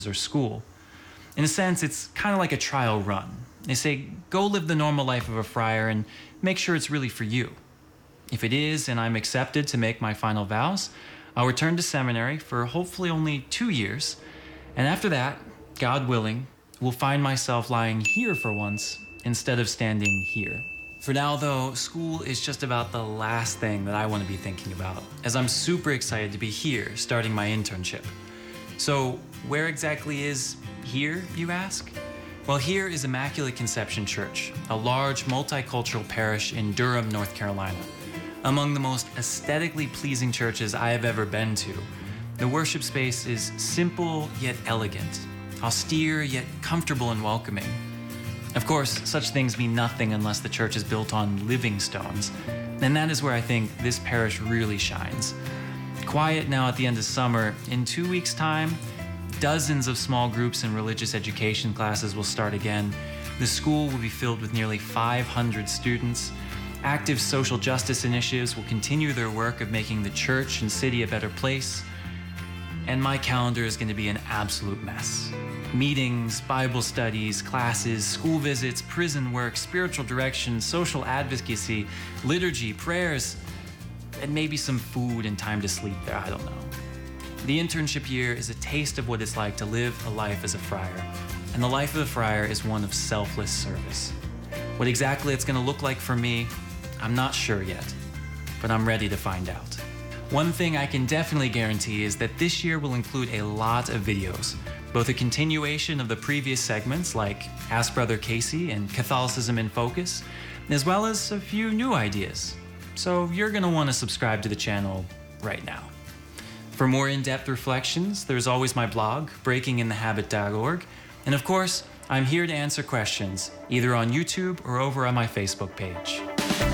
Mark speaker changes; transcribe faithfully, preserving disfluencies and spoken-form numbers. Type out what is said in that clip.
Speaker 1: or school. In a sense, it's kind of like a trial run. They say, go live the normal life of a friar and make sure it's really for you. If it is, and I'm accepted to make my final vows, I'll return to seminary for hopefully only two years. And after that, God willing, will find myself lying here for once instead of standing here. For now, though, school is just about the last thing that I want to be thinking about, as I'm super excited to be here starting my internship. So where exactly is here, you ask? Well, here is Immaculate Conception Church, a large multicultural parish in Durham, North Carolina. Among the most aesthetically pleasing churches I have ever been to, the worship space is simple yet elegant, austere yet comfortable and welcoming. Of course, such things mean nothing unless the church is built on living stones, and that is where I think this parish really shines. Quiet now at the end of summer, in two weeks' time, dozens of small groups and religious education classes will start again. The school will be filled with nearly five hundred students. Active social justice initiatives will continue their work of making the church and city a better place. And my calendar is going to be an absolute mess. Meetings, Bible studies, classes, school visits, prison work, spiritual direction, social advocacy, liturgy, prayers, and maybe some food and time to sleep there, I don't know. The internship year is a taste of what it's like to live a life as a friar. And the life of a friar is one of selfless service. What exactly it's going to look like for me, I'm not sure yet, but I'm ready to find out. One thing I can definitely guarantee is that this year will include a lot of videos, both a continuation of the previous segments like Ask Brother Casey and Catholicism in Focus, as well as a few new ideas. So you're going to want to subscribe to the channel right now. For more in-depth reflections, there's always my blog, breaking in the habit dot org, and of course, I'm here to answer questions, either on YouTube or over on my Facebook page.